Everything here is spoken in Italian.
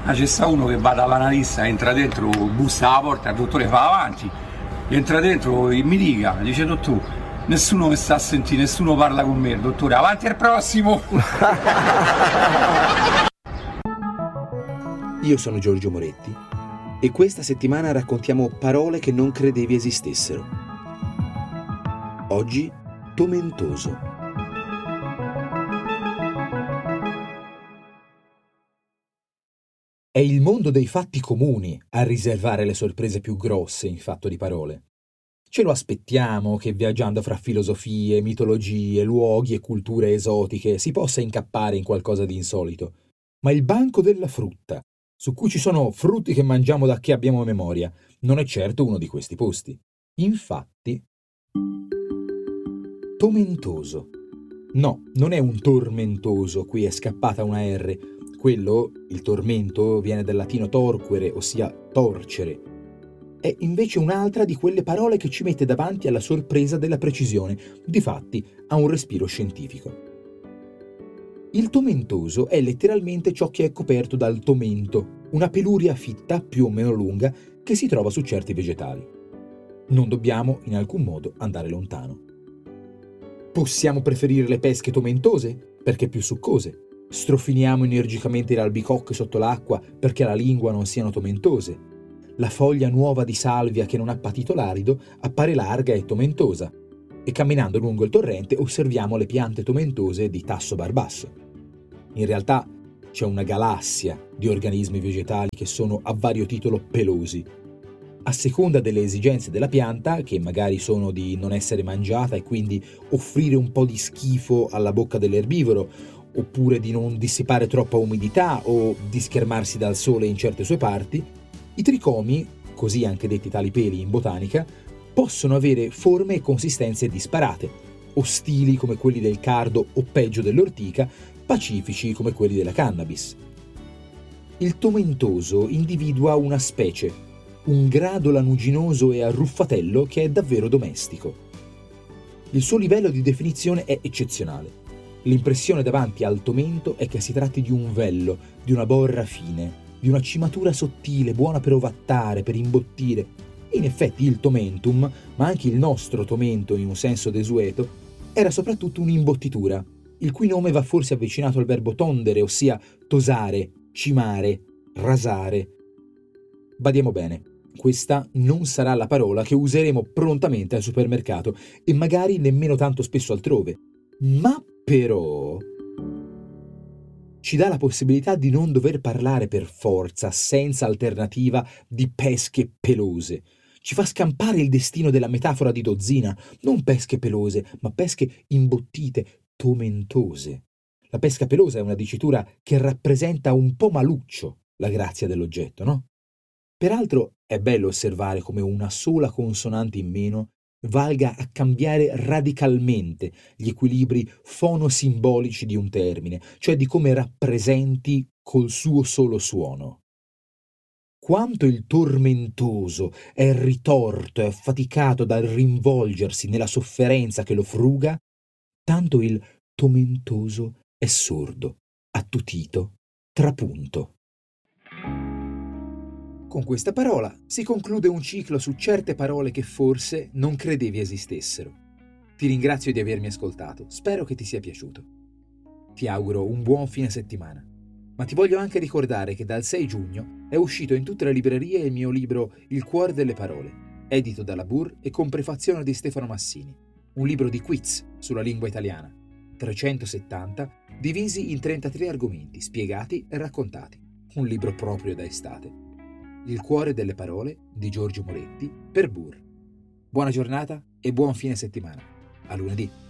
Ma c'è sta uno che va dall'analista, entra dentro, bussa alla porta, il dottore fa avanti, entra dentro e mi dice dottore, nessuno mi sta a sentire, nessuno parla con me, dottore, avanti al prossimo! Io sono Giorgio Moretti e questa settimana raccontiamo parole che non credevi esistessero. Oggi, tomentoso. È il mondo dei fatti comuni a riservare le sorprese più grosse in fatto di parole. Ce lo aspettiamo che viaggiando fra filosofie, mitologie, luoghi e culture esotiche si possa incappare in qualcosa di insolito. Ma il banco della frutta, su cui ci sono frutti che mangiamo da che abbiamo memoria, non è certo uno di questi posti. Infatti, tomentoso. No, non è un tormentoso, qui è scappata una R. Quello, il tormento, viene dal latino torquere, ossia torcere. È invece un'altra di quelle parole che ci mette davanti alla sorpresa della precisione, difatti ha un respiro scientifico. Il tomentoso è letteralmente ciò che è coperto dal tomento, una peluria fitta più o meno lunga che si trova su certi vegetali. Non dobbiamo in alcun modo andare lontano. Possiamo preferire le pesche tomentose perché più succose. Strofiniamo energicamente le albicocche sotto l'acqua perché alla lingua non siano tomentose. La foglia nuova di salvia che non ha patito l'arido appare larga e tomentosa. E camminando lungo il torrente osserviamo le piante tomentose di Tasso Barbasso. In realtà c'è una galassia di organismi vegetali che sono a vario titolo pelosi. A seconda delle esigenze della pianta, che magari sono di non essere mangiata e quindi offrire un po' di schifo alla bocca dell'erbivoro, oppure di non dissipare troppa umidità o di schermarsi dal sole in certe sue parti, i tricomi, così anche detti tali peli in botanica, possono avere forme e consistenze disparate, ostili come quelli del cardo o peggio dell'ortica, pacifici come quelli della cannabis. Il tomentoso individua una specie, un grado lanuginoso e arruffatello che è davvero domestico. Il suo livello di definizione è eccezionale. L'impressione davanti al tomento è che si tratti di un vello, di una borra fine, di una cimatura sottile, buona per ovattare, per imbottire. In effetti il tomentum, ma anche il nostro tomento in un senso desueto, era soprattutto un'imbottitura, il cui nome va forse avvicinato al verbo tondere, ossia tosare, cimare, rasare. Badiamo bene, questa non sarà la parola che useremo prontamente al supermercato e magari nemmeno tanto spesso altrove, ma però ci dà la possibilità di non dover parlare per forza, senza alternativa, di pesche pelose. Ci fa scampare il destino della metafora di dozzina, non pesche pelose, ma pesche imbottite, tomentose. La pesca pelosa è una dicitura che rappresenta un po' maluccio la grazia dell'oggetto, no? Peraltro è bello osservare come una sola consonante in meno valga a cambiare radicalmente gli equilibri fonosimbolici di un termine, cioè di come rappresenti col suo solo suono. Quanto il tormentoso è ritorto e affaticato dal rinvolgersi nella sofferenza che lo fruga, tanto il tomentoso è sordo, attutito, trapunto. Con questa parola si conclude un ciclo su certe parole che forse non credevi esistessero. Ti ringrazio di avermi ascoltato, spero che ti sia piaciuto. Ti auguro un buon fine settimana, ma ti voglio anche ricordare che dal 6 giugno è uscito in tutte le librerie il mio libro Il cuore delle parole, edito dalla Bur e con prefazione di Stefano Massini, un libro di quiz sulla lingua italiana, 370, divisi in 33 argomenti, spiegati e raccontati, un libro proprio da estate. Il cuore delle parole di Giorgio Moretti per Bur. Buona giornata e buon fine settimana. A lunedì.